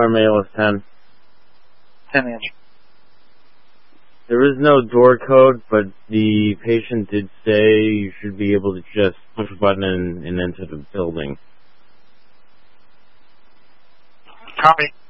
Alarm ALS 10. 10 inch. There is no door code, but the patient did say you should be able to just push a button and enter the building. Copy.